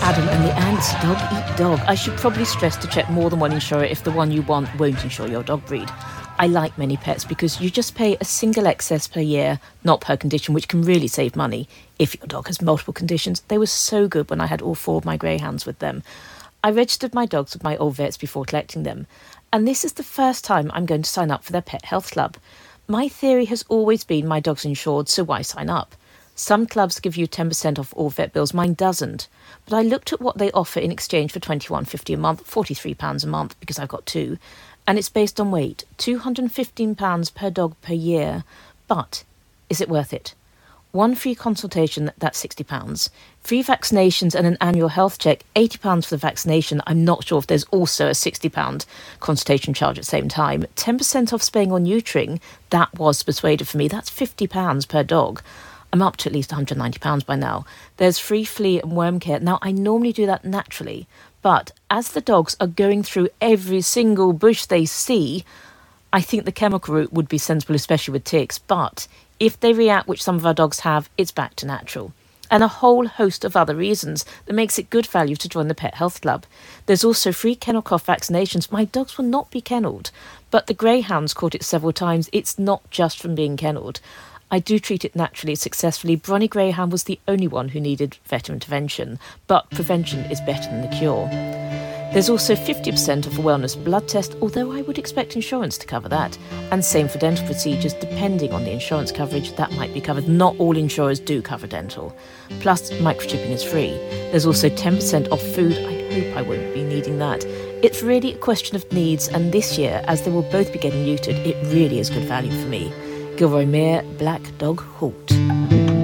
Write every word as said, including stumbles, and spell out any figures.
Adam and the ants, dog eat dog. I should probably stress to check more than one insurer if the one you want won't insure your dog breed. I like many pets because you just pay a single excess per year, not per condition, which can really save money if your dog has multiple conditions. They were so good when I had all four of my greyhounds with them. I registered my dogs with my old vets before collecting them, and this is the first time I'm going to sign up for their pet health club. My theory has always been my dog's insured, so why sign up? Some clubs give you ten percent off all vet bills, mine doesn't. But I looked at what they offer in exchange for twenty-one pounds fifty a month, forty-three pounds a month because I've got two, and it's based on weight, two hundred fifteen pounds per dog per year. But is it worth it? One free consultation, that's sixty pounds. Free vaccinations and an annual health check, eighty pounds for the vaccination. I'm not sure if there's also a sixty pounds consultation charge at the same time. ten percent off spaying or neutering, that was persuaded for me. That's fifty pounds per dog. I'm up to at least one hundred ninety pounds by now. There's free flea and worm care. Now, I normally do that naturally, but as the dogs are going through every single bush they see, I think the chemical route would be sensible, especially with ticks. But if they react, which some of our dogs have, it's back to natural. And a whole host of other reasons that makes it good value to join the Pet Health Club. There's also free kennel cough vaccinations. My dogs will not be kennelled, but the greyhounds caught it several times. It's not just from being kennelled. I do treat it naturally, successfully. Bronny Greyhound was the only one who needed vet intervention, but prevention is better than the cure. There's also fifty percent off a wellness blood test, although I would expect insurance to cover that. And same for dental procedures, depending on the insurance coverage, that might be covered. Not all insurers do cover dental. Plus, microchipping is free. There's also ten percent off food. I hope I won't be needing that. It's really a question of needs, and this year, as they will both be getting neutered, it really is good value for me. Gilroy Mere, Black Dog Halt.